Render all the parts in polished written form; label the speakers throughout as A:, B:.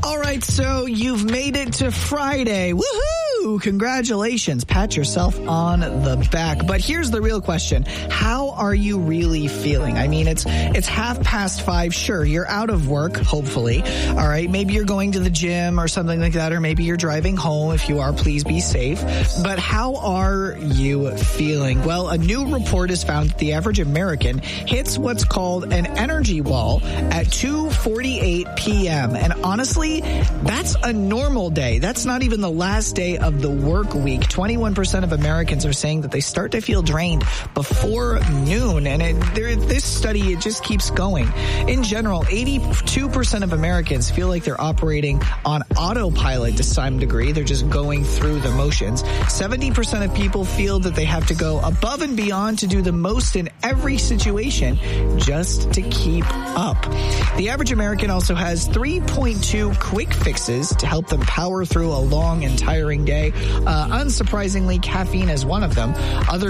A: All right, so you've made it to Friday. Woohoo! Congratulations. Pat yourself on the back. But here's the real question. How are you really feeling? I mean, it's 5:30. Sure, you're out of work, hopefully. All right, maybe you're going to the gym or something like that, or maybe you're driving home. If you are, please be safe. But how are you feeling? Well, a new report has found that the average American hits what's called an energy wall at 2:48 p.m. And honestly, that's a normal day. That's not even the last day of the work week. 21% of Americans are saying that they start to feel drained before noon. And this study, it just keeps going. In general, 82% of Americans feel like they're operating on autopilot to some degree. They're just going through the motions. 70% of people feel that they have to go above and beyond to do the most in every situation just to keep up. The average American also has 3.2 quick fixes to help them power through a long and tiring day. Unsurprisingly, caffeine is one of them.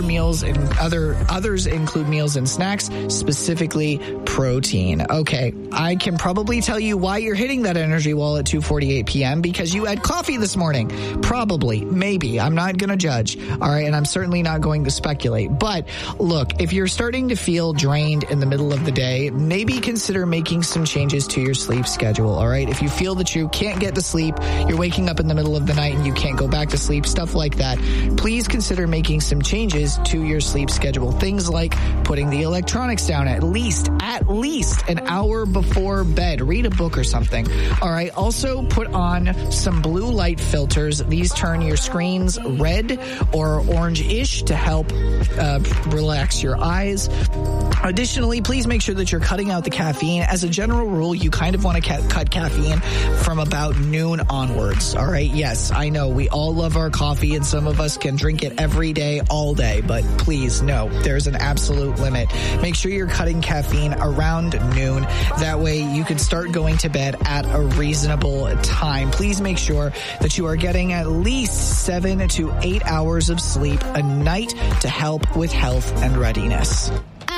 A: Others include meals and snacks, specifically protein. Okay, I can probably tell you why you're hitting that energy wall at 2:48 p.m. because you had coffee this morning. Probably, maybe. I'm not going to judge. All right, and I'm certainly not going to speculate. But look, if you're starting to feel drained in the middle of the day, maybe consider making some changes to your sleep schedule. All right, if you feel that you can't get to sleep, you're waking up in the middle of the night and you can't go back to sleep, stuff like that, please consider making some changes to your sleep schedule. Things like putting the electronics down at least an hour before bed. Read a book or something. All right. Also put on some blue light filters. These turn your screens red or orange-ish to help relax your eyes. Additionally, please make sure that you're cutting out the caffeine. As a general rule, you kind of want to cut caffeine from about noon onwards. All right. Yes, I know we all love our coffee and some of us can drink it every day, all day. But please, no, there's an absolute limit. Make sure you're cutting caffeine around noon. That way you can start going to bed at a reasonable time. Please make sure that you are getting at least 7 to 8 hours of sleep a night to help with health and readiness.